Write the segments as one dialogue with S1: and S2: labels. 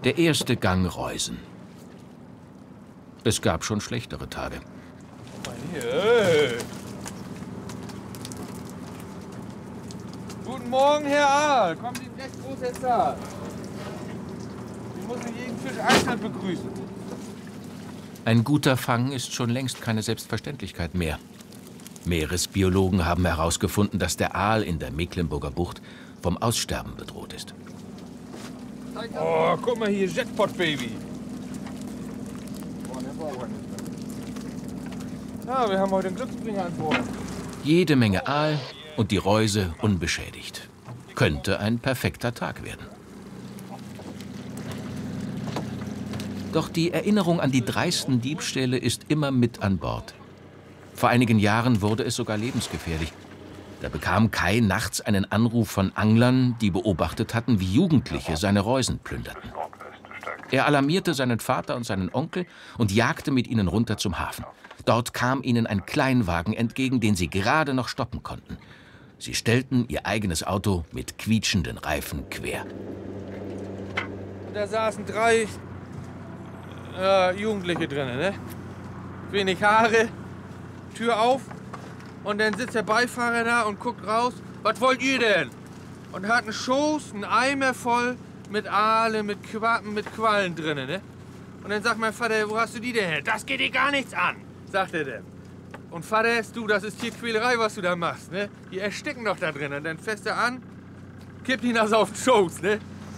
S1: Der erste Gang Reusen. Es gab schon schlechtere Tage.
S2: Hey. Guten Morgen, Herr Aal. Kommen Sie recht groß jetzt da. Ich muss nicht jeden Fisch einzeln begrüßen.
S1: Ein guter Fang ist schon längst keine Selbstverständlichkeit mehr. Meeresbiologen haben herausgefunden, dass der Aal in der Mecklenburger Bucht vom Aussterben bedroht ist.
S2: Oh, guck mal hier, Jackpot Baby. Ja, wir haben heute einen Glücksbringer an Bord.
S1: Jede Menge Aal und die Reuse unbeschädigt. Könnte ein perfekter Tag werden. Doch die Erinnerung an die dreisten Diebstähle ist immer mit an Bord. Vor einigen Jahren wurde es sogar lebensgefährlich. Da bekam Kai nachts einen Anruf von Anglern, die beobachtet hatten, wie Jugendliche seine Reusen plünderten. Er alarmierte seinen Vater und seinen Onkel und jagte mit ihnen runter zum Hafen. Dort kam ihnen ein Kleinwagen entgegen, den sie gerade noch stoppen konnten. Sie stellten ihr eigenes Auto mit quietschenden Reifen quer.
S2: Da saßen 3 Jugendliche drinnen, ne? Wenig Haare, Tür auf und dann sitzt der Beifahrer da und guckt raus. Was wollt ihr denn? Und hat einen Schoß, einen Eimer voll mit Aale, mit Quappen, mit Quallen drinnen, ne? Und dann sagt mein Vater, wo hast du die denn her? Das geht dir gar nichts an, sagt er denn. Und Vater, du, das ist hier Quälerei, was du da machst, ne? Die ersticken doch da drin. Und dann fässt er an, kippt ihn das auf den Schoß, ne?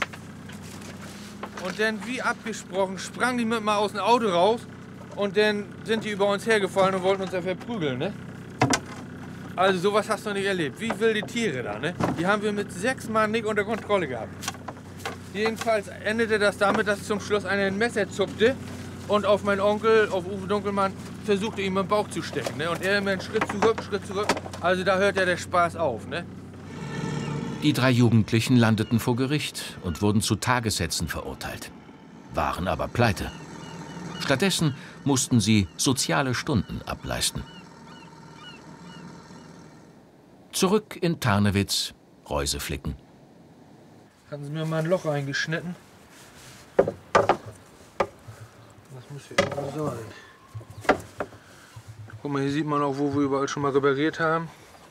S2: Und dann, wie abgesprochen, sprang die mit mal aus dem Auto raus. Und dann sind die über uns hergefallen und wollten uns ja verprügeln, ne? Also sowas hast du noch nicht erlebt. Wie wilde Tiere da, ne? Die haben wir mit 6 Mann nicht unter Kontrolle gehabt. Jedenfalls endete das damit, dass zum Schluss einer ein Messer zupfte und auf meinen Onkel, auf Uwe Dunkelmann, versuchte ihm im Bauch zu stecken, ne? Und er immer einen Schritt zurück. Also da hört ja der Spaß auf, ne?
S1: Die 3 Jugendlichen landeten vor Gericht und wurden zu Tagessätzen verurteilt, waren aber pleite. Stattdessen mussten sie soziale Stunden ableisten. Zurück in Tarnewitz, Reuse flicken.
S2: Hatten sie mir mal ein Loch reingeschnitten? Das muss hier irgendwo sein. Guck mal, hier sieht man auch, wo wir überall schon mal repariert haben.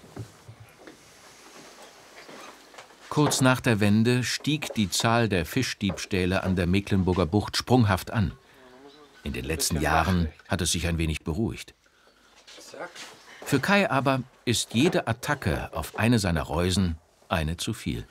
S1: Kurz nach der Wende stieg die Zahl der Fischdiebstähle an der Mecklenburger Bucht sprunghaft an. In den letzten Jahren hat es sich ein wenig beruhigt. Für Kai aber ist jede Attacke auf eine seiner Reusen eine zu viel.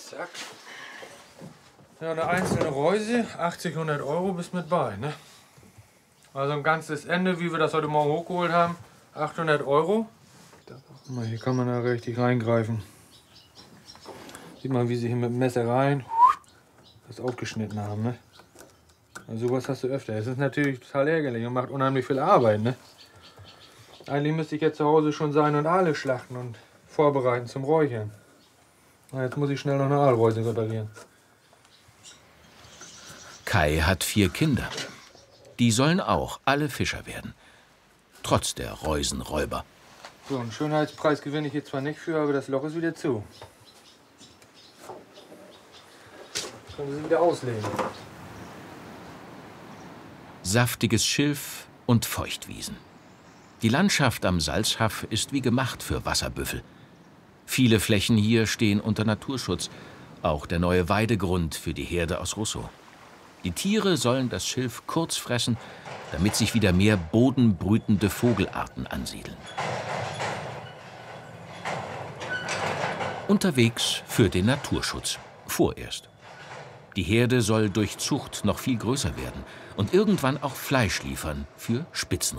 S2: Ja, eine einzelne Reuse, 80, 100 Euro bis mit bei, ne? Also ein ganzes Ende, wie wir das heute Morgen hochgeholt haben, 800 Euro. Guck mal, hier kann man da richtig reingreifen. Sieht man, wie sie hier mit dem Messer rein das aufgeschnitten haben, ne? Also sowas hast du öfter. Es ist natürlich total ärgerlich und macht unheimlich viel Arbeit, ne? Eigentlich müsste ich jetzt zu Hause schon sein und Aale schlachten und vorbereiten zum Räuchern. Na, jetzt muss ich schnell noch eine Aalreuse reparieren.
S1: Kai hat 4 Kinder. Die sollen auch alle Fischer werden. Trotz der Reusenräuber.
S2: So, einen Schönheitspreis gewinne ich jetzt zwar nicht für, aber das Loch ist wieder zu. Können Sie wieder auslegen.
S1: Saftiges Schilf und Feuchtwiesen. Die Landschaft am Salzhaff ist wie gemacht für Wasserbüffel. Viele Flächen hier stehen unter Naturschutz, auch der neue Weidegrund für die Herde aus Russow. Die Tiere sollen das Schilf kurz fressen, damit sich wieder mehr bodenbrütende Vogelarten ansiedeln. Unterwegs für den Naturschutz, vorerst. Die Herde soll durch Zucht noch viel größer werden und irgendwann auch Fleisch liefern für Spitzenrinder.